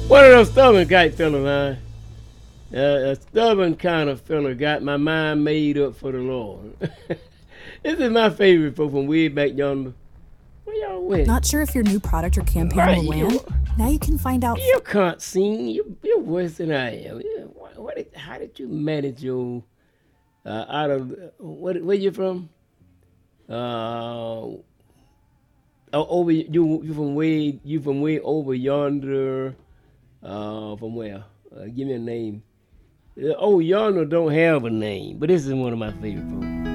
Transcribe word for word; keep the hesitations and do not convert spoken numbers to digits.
One of those stubborn type fella, man. Uh, a stubborn kind of fella got my mind made up for the Lord. This is my favorite folk from way back yonder. Where y'all went? Not sure if your new product or campaign Right, will you- land? Now you can find out. You can't sing. You, you're worse than I am. You- What, what did, how did you manage your uh, out of what? Where you from? Uh, oh, over you. You from way. You from way over yonder. Uh, from where? Uh, give me a name. Uh, oh, yonder don't have a name, but this is one of my favorite folks.